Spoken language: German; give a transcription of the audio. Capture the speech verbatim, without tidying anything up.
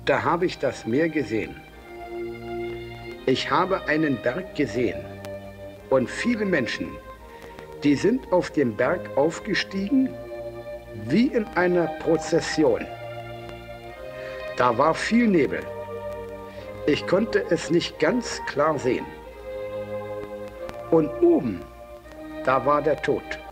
Da habe ich das Meer gesehen. Ich habe einen Berg gesehen und viele Menschen, die sind auf dem Berg aufgestiegen wie in einer Prozession. Da war viel Nebel. Ich konnte es nicht ganz klar sehen. Und oben, da war der Tod.